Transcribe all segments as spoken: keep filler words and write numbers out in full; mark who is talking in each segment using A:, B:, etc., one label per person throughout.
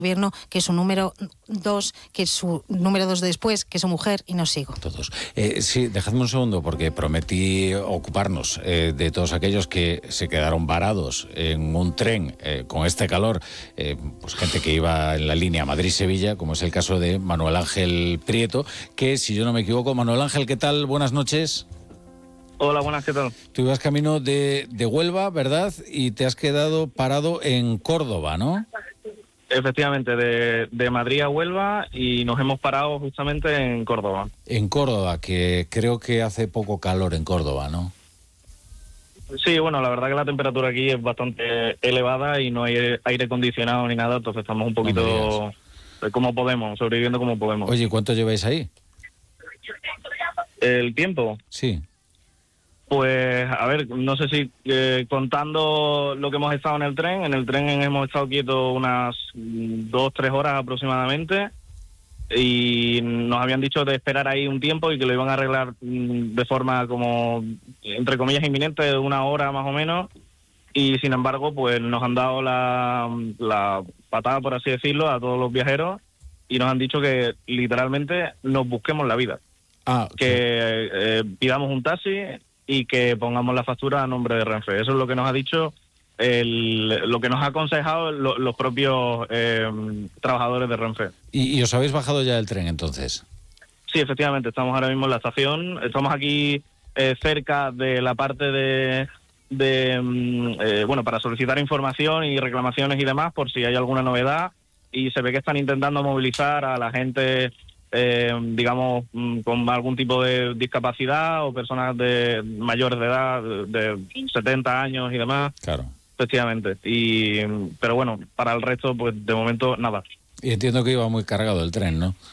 A: gobierno, que es su número dos, que es su número dos después, que es su mujer, y no sigo.
B: Todos. Eh, sí, dejadme un segundo, porque prometí ocuparnos eh, de todos aquellos que se quedaron varados en un tren eh, con este calor, eh, pues gente que iba en la línea Madrid-Sevilla, como es el caso de Manuel Ángel Prieto, que, si yo no me equivoco, Manuel Ángel, ¿qué tal? Buenas noches.
C: Hola, buenas, ¿qué tal?
B: Tú ibas camino de, de Huelva, ¿verdad? Y te has quedado parado en Córdoba, ¿no?
C: Efectivamente, de, de Madrid a Huelva, y nos hemos parado justamente en Córdoba.
B: En Córdoba, que creo que hace poco calor en Córdoba, ¿no?
C: Sí, bueno, la verdad que la temperatura aquí es bastante elevada y no hay aire acondicionado ni nada, entonces estamos un poquito no como podemos, sobreviviendo como podemos.
B: Oye, ¿cuánto lleváis ahí?
C: ¿El tiempo?
B: Sí.
C: Pues, a ver, no sé si eh, contando lo que hemos estado en el tren, en el tren hemos estado quietos unas dos, tres horas aproximadamente, y nos habían dicho de esperar ahí un tiempo y que lo iban a arreglar de forma como, entre comillas, inminente, de una hora más o menos, y sin embargo, pues nos han dado la, la patada, por así decirlo, a todos los viajeros, y nos han dicho que literalmente nos busquemos la vida.
B: Ah,
C: que eh, pidamos un taxi y que pongamos la factura a nombre de Renfe. Eso es lo que nos ha dicho, el, lo que nos ha aconsejado lo, los propios eh, trabajadores de Renfe.
B: ¿Y, ¿Y os habéis bajado ya del tren entonces?
C: Sí, efectivamente, estamos ahora mismo en la estación, estamos aquí eh, cerca de la parte de, de eh, bueno, para solicitar información y reclamaciones y demás, por si hay alguna novedad, y se ve que están intentando movilizar a la gente, Eh, digamos, con algún tipo de discapacidad o personas de mayores de edad, de setenta años y demás.
B: Claro.
C: Efectivamente. Y, pero bueno, para el resto, pues de momento, nada.
B: Y entiendo que iba muy cargado el tren, ¿no?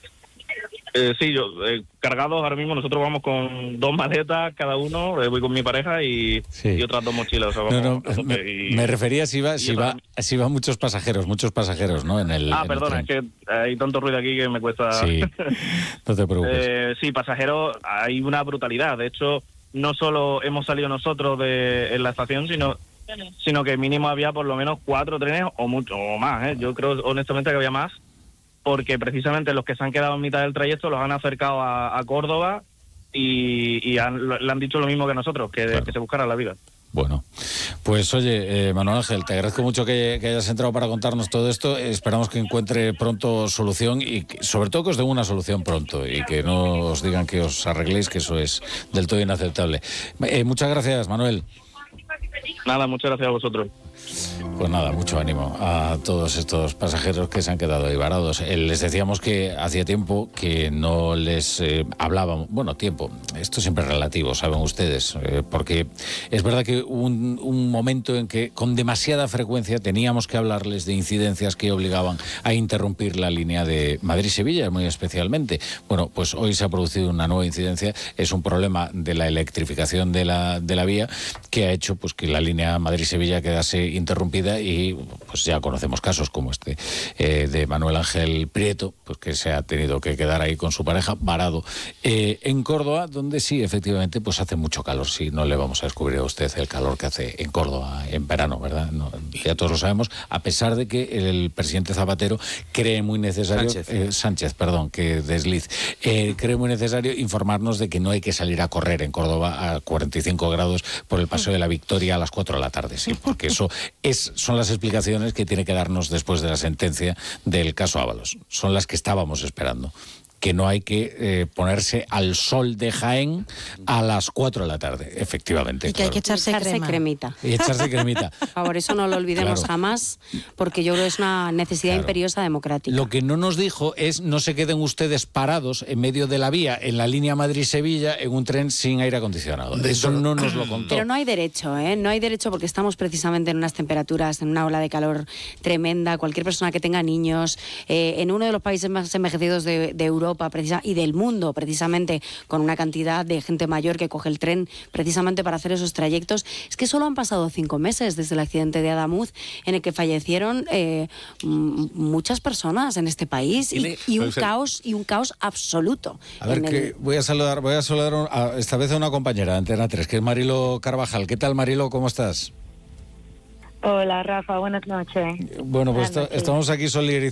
C: Eh, sí, yo, eh, cargados ahora mismo, nosotros vamos con dos maletas cada uno, eh, voy con mi pareja y, sí. y otras dos mochilas. O sea, vamos
B: no, no, me,
C: y,
B: me refería si iba, si, otra... va, si va muchos pasajeros, muchos pasajeros, ¿no? En el,
C: ah,
B: en
C: perdona,
B: el
C: es que hay tanto ruido aquí que me cuesta...
B: Sí, no te preocupes.
C: eh, sí, pasajeros, hay una brutalidad. De hecho, no solo hemos salido nosotros de en la estación, sino... sino que mínimo había por lo menos cuatro trenes o mucho o más, ¿eh? Yo creo honestamente que había más, porque precisamente los que se han quedado en mitad del trayecto los han acercado a, a Córdoba y, y han, le han dicho lo mismo que nosotros, que, claro. que se buscara la vida.
B: Bueno, pues oye, eh, Manuel Ángel, te agradezco mucho que, que hayas entrado para contarnos todo esto. Esperamos que encuentre pronto solución y que, sobre todo que os den una solución pronto y que no os digan que os arregléis, que eso es del todo inaceptable. Eh, muchas gracias, Manuel.
C: Nada, muchas gracias a vosotros.
B: Pues nada, mucho ánimo a todos estos pasajeros que se han quedado ahí varados. Eh, les decíamos que hacía tiempo que no les eh, hablábamos, bueno, tiempo, esto siempre es relativo, saben ustedes, eh, porque es verdad que hubo un, un momento en que con demasiada frecuencia teníamos que hablarles de incidencias que obligaban a interrumpir la línea de Madrid-Sevilla, muy especialmente. Bueno, pues hoy se ha producido una nueva incidencia, es un problema de la electrificación de la, de la vía que ha hecho pues que la línea Madrid-Sevilla quedase interrumpida, y pues ya conocemos casos como este eh, de Manuel Ángel Prieto, pues que se ha tenido que quedar ahí con su pareja varado eh, en Córdoba, donde sí, efectivamente, pues hace mucho calor. Sí, no le vamos a descubrir a usted el calor que hace en Córdoba en verano, ¿verdad? No, ya todos lo sabemos, a pesar de que el presidente Zapatero cree muy necesario,
D: Sánchez,
B: eh, Sánchez, perdón, que desliz, eh, cree muy necesario informarnos de que no hay que salir a correr en Córdoba a cuarenta y cinco grados por el Paseo de la Victoria a las cuatro de la tarde, sí, porque eso es, son las explicaciones que tiene que darnos después de la sentencia del caso Ábalos. Son las que estábamos esperando. Que no hay que eh, ponerse al sol de Jaén a las cuatro de la tarde, efectivamente.
A: Y que claro. hay que echarse,
E: echarse
A: crema.
E: cremita.
B: Y echarse cremita.
E: Por favor, eso no lo olvidemos claro. jamás, porque yo creo que es una necesidad claro. imperiosa democrática.
B: Lo que no nos dijo es no se queden ustedes parados en medio de la vía, en la línea Madrid-Sevilla, en un tren sin aire acondicionado. Eso no nos lo contó.
E: Pero no hay derecho, ¿eh? No hay derecho, porque estamos precisamente en unas temperaturas, en una ola de calor tremenda. Cualquier persona que tenga niños, eh, en uno de los países más envejecidos de, de Europa, Precisa, y del mundo, precisamente, con una cantidad de gente mayor que coge el tren precisamente para hacer esos trayectos. Es que solo han pasado cinco meses desde el accidente de Adamuz, en el que fallecieron eh, muchas personas en este país y, y, y un caos y un caos absoluto.
B: A ver, que el... voy a saludar, voy a saludar a, esta vez a una compañera de Antena tres, que es Marilo Carvajal. ¿Qué tal, Marilo? ¿Cómo estás?
F: Hola, Rafa, buenas noches.
B: Bueno, pues
F: buenas noches.
B: estamos aquí solidarizados.